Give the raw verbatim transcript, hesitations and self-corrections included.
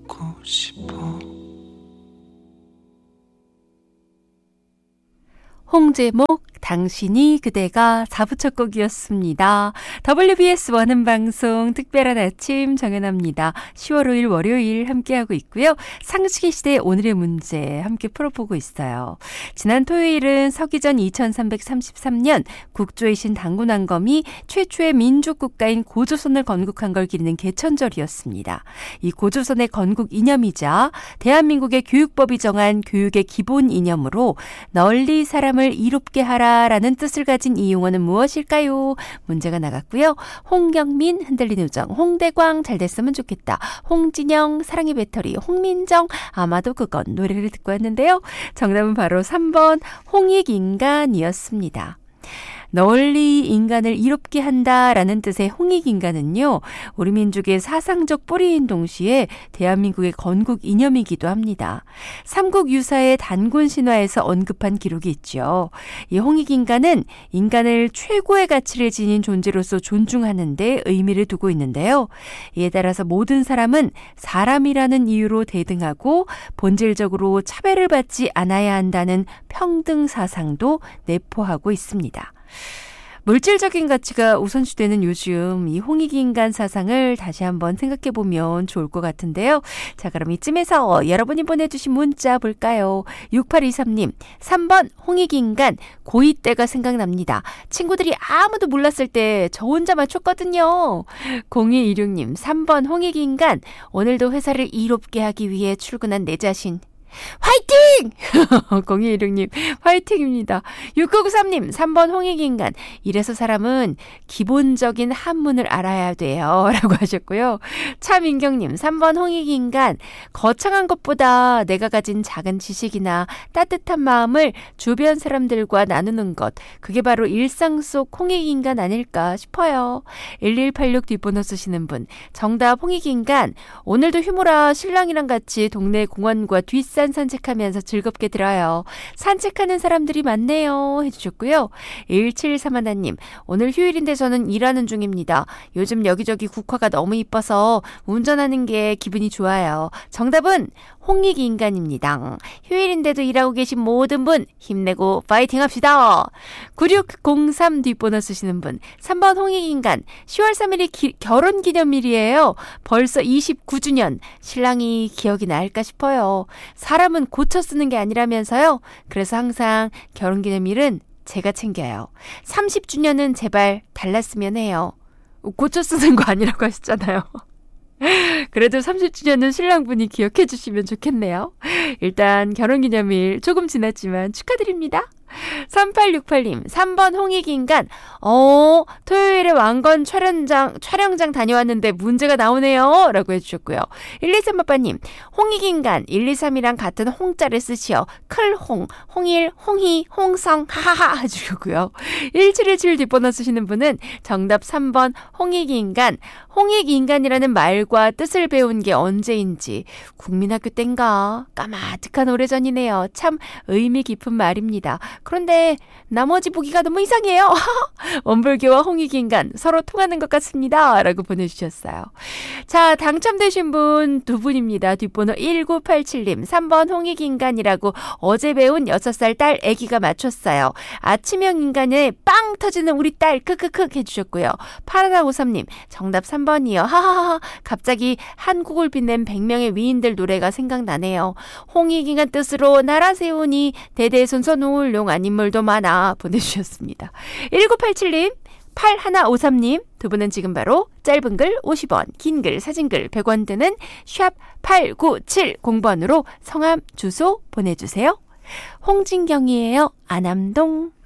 보고 싶어. 홍제목 당신이 그대가 사 부 첫 곡이었습니다. 더블유비에스 원음 방송 특별한 아침 정연아입니다. 시월 오일 월요일 함께하고 있고요. 상식의 시대 오늘의 문제 함께 풀어보고 있어요. 지난 토요일은 서기전 이천삼백삼십삼 년 국조이신 당군왕검이 최초의 민족국가인 고조선을 건국한 걸 기리는 개천절이었습니다. 이 고조선의 건국 이념이자 대한민국의 교육법이 정한 교육의 기본 이념으로 널리 사람을 이롭게 하라라는 뜻을 가진 이 용어는 무엇일까요? 문제가 나갔고요. 홍경민, 흔들리는 우정, 홍대광 잘 됐으면 좋겠다. 홍진영, 사랑의 배터리, 홍민정 아마도 그건 노래를 듣고 왔는데요. 정답은 바로 삼 번 홍익인간이었습니다. 널리 인간을 이롭게 한다라는 뜻의 홍익인간은요, 우리 민족의 사상적 뿌리인 동시에 대한민국의 건국 이념이기도 합니다. 삼국유사의 단군 신화에서 언급한 기록이 있죠. 이 홍익인간은 인간을 최고의 가치를 지닌 존재로서 존중하는 데 의미를 두고 있는데요. 이에 따라서 모든 사람은 사람이라는 이유로 대등하고 본질적으로 차별을 받지 않아야 한다는 평등 사상도 내포하고 있습니다. 물질적인 가치가 우선시되는 요즘 이 홍익인간 사상을 다시 한번 생각해보면 좋을 것 같은데요. 자, 그럼 이쯤에서 여러분이 보내주신 문자 볼까요? 육팔이삼 님, 삼 번 홍익인간 고이 때가 생각납니다. 친구들이 아무도 몰랐을 때 저 혼자 맞췄거든요. 공이이육 님, 삼 번 홍익인간 오늘도 회사를 이롭게 하기 위해 출근한 내 자신 화이팅! 공이이육 님 화이팅입니다. 육구구삼 님 삼 번 홍익인간 이래서 사람은 기본적인 한문을 알아야 돼요 라고 하셨고요. 차민경님 삼 번 홍익인간 거창한 것보다 내가 가진 작은 지식이나 따뜻한 마음을 주변 사람들과 나누는 것, 그게 바로 일상 속 홍익인간 아닐까 싶어요. 일일팔육 뒷번호 쓰시는 분, 정답 홍익인간. 오늘도 휴무라 신랑이랑 같이 동네 공원과 뒷산 산책하면서 즐겁게 들어요. 산책하는 사람들이 많네요 해주셨고요. 일칠삼일 님, 오늘 휴일인데 저는 일하는 중입니다. 요즘 여기저기 국화가 너무 이뻐서 운전하는 게 기분이 좋아요. 정답은 홍익인간입니다. 휴일인데도 일하고 계신 모든 분 힘내고 파이팅 합시다. 구육공삼 뒷번호 쓰시는 분, 삼 번 홍익인간. 시월 삼일이 기, 결혼기념일이에요. 벌써 이십구 주년. 신랑이 기억이 날까 싶어요. 사람은 고쳐 쓰는 게 아니라면서요. 그래서 항상 결혼기념일은 제가 챙겨요. 삼십 주년은 제발 달랐으면 해요. 고쳐 쓰는 거 아니라고 하셨잖아요. 그래도 삼십 주년은 신랑분이 기억해 주시면 좋겠네요. 일단 결혼기념일 조금 지났지만 축하드립니다. 삼팔육팔 님, 삼 번 홍익인간. 어, 토요일에 왕건 촬영장, 촬영장 다녀왔는데 문제가 나오네요 라고 해주셨고요. 일이삼팔 님, 홍익인간 일이삼이랑 같은 홍자를 쓰시오. 클홍, 홍일, 홍희, 홍성, 하하하 해주셨고요. 일칠일칠 뒷번호 쓰시는 분은 정답 삼 번 홍익인간. 홍익인간이라는 말과 뜻을 배운 게 언제인지 국민학교 땐가 까마득한 오래전이네요. 참 의미 깊은 말입니다. 그런데 나머지 보기가 너무 이상해요. 원불교와 홍익인간 서로 통하는 것 같습니다 라고 보내주셨어요. 자, 당첨되신 분 두 분입니다. 뒷번호 일구팔칠 님, 삼 번 홍익인간이라고 어제 배운 여섯 살 딸 아기가 맞췄어요. 아침형 인간에 빵 터지는 우리 딸 크크크 해주셨고요. 팔일오삼 님, 정답 삼 번이요. 하하하. 갑자기 한국을 빛낸 백 명의 위인들 노래가 생각나네요. 홍익인간 뜻으로 나라 세우니 대대손손 훌륭한 인물도 많아 보내주셨습니다. 일구팔칠 님, 팔일오삼 님 두 분은 지금 바로 짧은 글 오십 원, 긴 글, 사진글 백 원 드는 샵 팔구칠공 번으로 성함, 주소 보내주세요. 홍진경이에요. 안암동.